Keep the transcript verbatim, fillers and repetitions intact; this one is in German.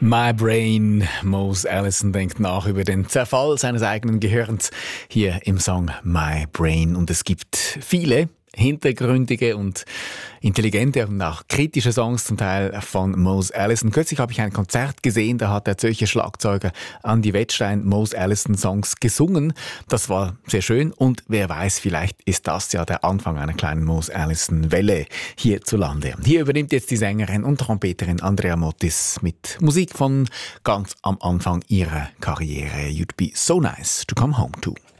My Brain. Mose Allison denkt nach über den Zerfall seines eigenen Gehirns hier im Song My Brain. Und es gibt viele hintergründige und intelligente und auch kritische Songs zum Teil von Mose Allison. Kürzlich habe ich ein Konzert gesehen, da hat der Zürcher Schlagzeuger Andi Wettstein Mose Allison Songs gesungen. Das war sehr schön und wer weiß, vielleicht ist das ja der Anfang einer kleinen Mose Allison Welle hierzulande. Hier übernimmt jetzt die Sängerin und Trompeterin Andrea Mottis mit Musik von ganz am Anfang ihrer Karriere. You'd be so nice to come home to.